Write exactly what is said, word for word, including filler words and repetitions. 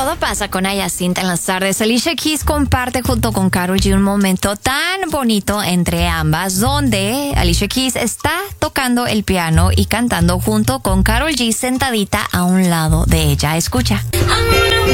Todo pasa con Ayacinta en las tardes. Alicia Keys comparte junto con Karol G un momento tan bonito entre ambas, donde Alicia Keys está tocando el piano y cantando junto con Karol G sentadita a un lado de ella. Escucha.